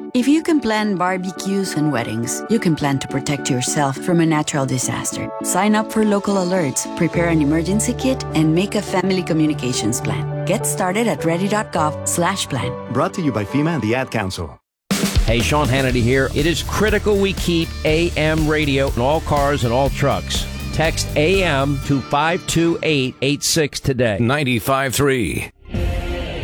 If you can plan barbecues and weddings, you can plan to protect yourself from a natural disaster. Sign up for local alerts, prepare an emergency kit, and make a family communications plan. Get started at ready.gov/plan. Brought to you by FEMA and the Ad Council. Hey, Sean Hannity here. It is critical we keep AM radio in all cars and all trucks. Text AM to 52886 today. 95.3